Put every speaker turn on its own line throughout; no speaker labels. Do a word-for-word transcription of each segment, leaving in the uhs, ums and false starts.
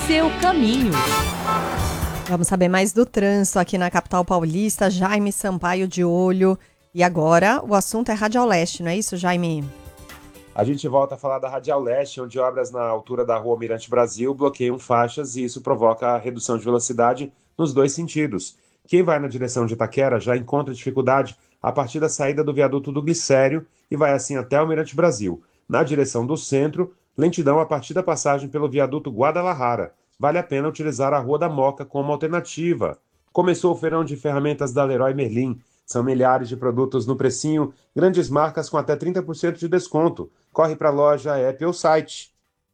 seu caminho.
Vamos saber mais do trânsito aqui na capital paulista. Jaime Sampaio de olho. E agora o assunto é Radial Leste, não é isso, Jaime?
A gente volta a falar da Radial Leste, onde obras na altura da rua Mirante Brasil bloqueiam faixas e isso provoca a redução de velocidade nos dois sentidos. Quem vai na direção de Itaquera já encontra dificuldade a partir da saída do viaduto do Glicério e vai assim até o Mirante Brasil. Na direção do centro, lentidão a partir da passagem pelo viaduto Guadalajara. Vale a pena utilizar a Rua da Moca como alternativa. Começou o feirão de ferramentas da Leroy Merlin. São milhares de produtos no precinho, grandes marcas com até trinta por cento de desconto. Corre para a loja, app ou site.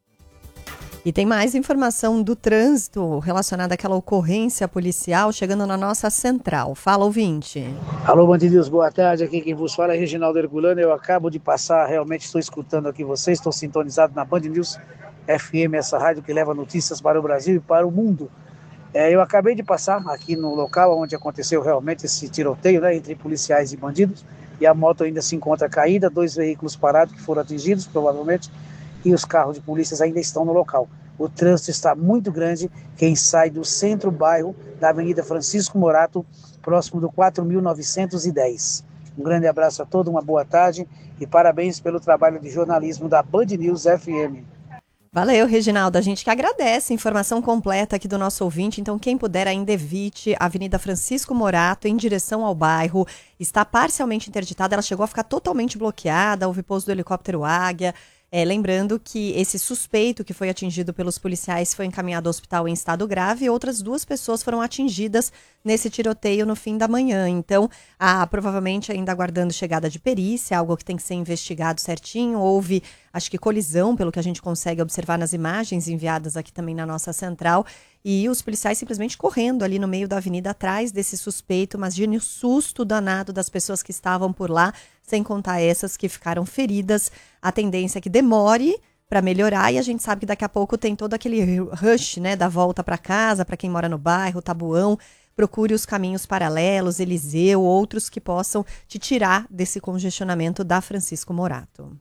E tem mais informação do trânsito relacionada àquela ocorrência policial chegando na nossa central. Fala, ouvinte.
Alô, Band News, boa tarde. Aqui quem vos fala é Reginaldo Herculano. Eu acabo de passar, realmente estou escutando aqui vocês, estou sintonizado na Band News F M, essa rádio que leva notícias para o Brasil e para o mundo. É, eu acabei de passar aqui no local onde aconteceu realmente esse tiroteio, né, entre policiais e bandidos, e a moto ainda se encontra caída, dois veículos parados que foram atingidos, provavelmente, e os carros de polícia ainda estão no local. O trânsito está muito grande, quem sai do centro-bairro da Avenida Francisco Morato, próximo do quatro mil novecentos e dez. Um grande abraço a todos, uma boa tarde e parabéns pelo trabalho de jornalismo da Band News F M.
Valeu, Reginaldo. A gente que agradece a informação completa aqui do nosso ouvinte. Então, quem puder ainda evite a Avenida Francisco Morato em direção ao bairro. Está parcialmente interditada, ela chegou a ficar totalmente bloqueada, houve pouso do helicóptero Águia. É, lembrando que esse suspeito que foi atingido pelos policiais foi encaminhado ao hospital em estado grave e outras duas pessoas foram atingidas nesse tiroteio no fim da manhã. Então, ah, provavelmente ainda aguardando chegada de perícia, algo que tem que ser investigado certinho. Houve, acho que colisão, pelo que a gente consegue observar nas imagens enviadas aqui também na nossa central. E os policiais simplesmente correndo ali no meio da avenida atrás desse suspeito, mas de um susto danado das pessoas que estavam por lá, sem contar essas que ficaram feridas. A tendência é que demore para melhorar e a gente sabe que daqui a pouco tem todo aquele rush, né, da volta para casa, para quem mora no bairro, Tabuão. Procure os caminhos paralelos, Eliseu, outros que possam te tirar desse congestionamento da Francisco Morato.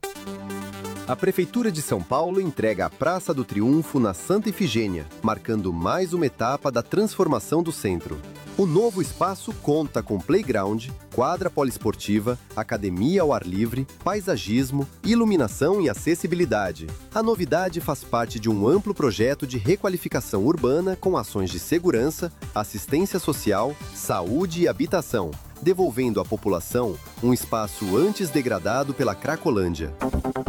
A Prefeitura de São Paulo entrega a Praça do Triunfo na Santa Efigênia, marcando mais uma etapa da transformação do centro. O novo espaço conta com playground, quadra poliesportiva, academia ao ar livre, paisagismo, iluminação e acessibilidade. A novidade faz parte de um amplo projeto de requalificação urbana com ações de segurança, assistência social, saúde e habitação, devolvendo à população um espaço antes degradado pela Cracolândia.